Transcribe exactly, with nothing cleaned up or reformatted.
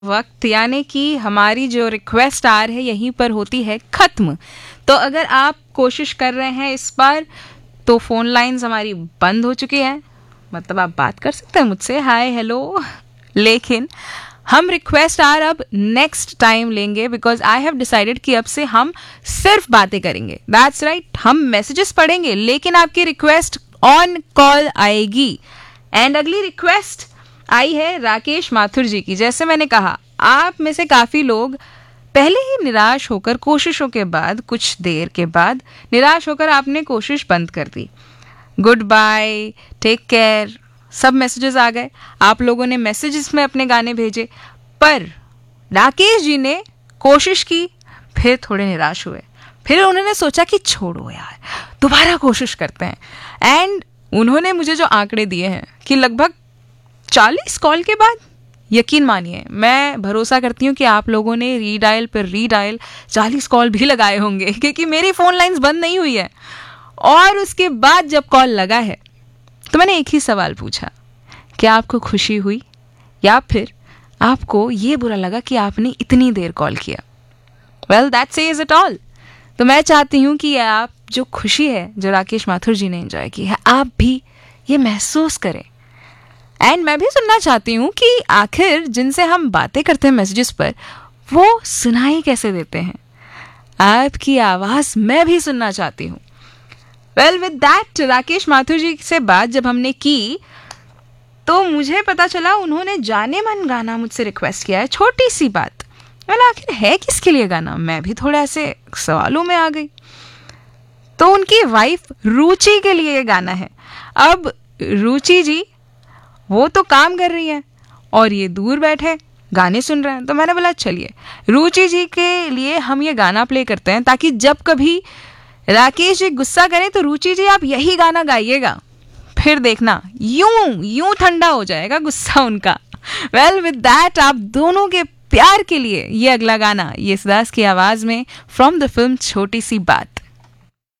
वक्त यानी कि हमारी जो रिक्वेस्ट आर है यहीं पर होती है ख़त्म। तो अगर आप कोशिश कर रहे हैं इस बार तो फ़ोन लाइंस हमारी बंद हो चुकी हैं, मतलब आप बात कर सकते हैं मुझसे, हाय हेलो, लेकिन हम रिक्वेस्ट आर अब नेक्स्ट टाइम लेंगे बिकॉज आई हैव डिसाइडेड कि अब से हम सिर्फ बातें करेंगे। दैट्स राइट right, हम मैसेजेस पढ़ेंगे लेकिन आपकी रिक्वेस्ट ऑन कॉल आएगी। एंड अगली रिक्वेस्ट आई है राकेश माथुर जी की। जैसे मैंने कहा, आप में से काफ़ी लोग पहले ही निराश होकर, कोशिशों के बाद, कुछ देर के बाद निराश होकर आपने कोशिश बंद कर दी। गुड बाय, टेक केयर, सब मैसेजेस आ गए, आप लोगों ने मैसेजेस में अपने गाने भेजे, पर राकेश जी ने कोशिश की, फिर थोड़े निराश हुए, फिर उन्होंने सोचा कि छोड़ो यार, दोबारा कोशिश करते हैं। एंड उन्होंने मुझे जो आंकड़े दिए हैं कि लगभग चालीस कॉल के बाद, यकीन मानिए मैं भरोसा करती हूँ कि आप लोगों ने रीडायल पर रीडायल चालीस कॉल भी लगाए होंगे क्योंकि मेरी फ़ोन लाइंस बंद नहीं हुई है। और उसके बाद जब कॉल लगा है तो मैंने एक ही सवाल पूछा, क्या आपको खुशी हुई या फिर आपको ये बुरा लगा कि आपने इतनी देर कॉल किया? Well that says it all. तो मैं चाहती हूँ कि आप जो खुशी है जो राकेश माथुर जी ने एंजॉय की है, आप भी ये महसूस करें। एंड मैं भी सुनना चाहती हूँ कि आखिर जिनसे हम बातें करते हैं मैसेजेस पर, वो सुनाई कैसे देते हैं। आपकी आवाज़ मैं भी सुनना चाहती हूँ। Well with that, Rakesh Mathur जी से बात जब हमने की तो मुझे पता चला उन्होंने जाने मन गाना मुझसे रिक्वेस्ट किया है, छोटी सी बात। वेल आखिर है किसके लिए गाना, मैं भी थोड़ा ऐसे सवालों में आ गई। तो उनकी वाइफ रुचि के लिए ये गाना है। अब रुचि जी वो तो काम कर रही है और ये दूर बैठे गाने सुन रहे हैं, तो मैंने बोला चलिए रुचि जी के लिए हम ये गाना प्ले करते हैं ताकि जब कभी राकेश जी गुस्सा करें तो रुचि जी आप यही गाना गाइएगा, फिर देखना यूं यूं ठंडा हो जाएगा गुस्सा उनका। वेल विद दैट, आप दोनों के प्यार के लिए ये अगला गाना, ये सुदास की आवाज़ में फ्रॉम द फिल्म छोटी सी बात।